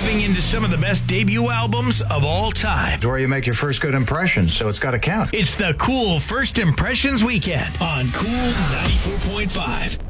Diving into some of the best debut albums of all time. It's where you make your first good impression, so it's got to count. It's the Cool First Impressions Weekend on Cool 94.5.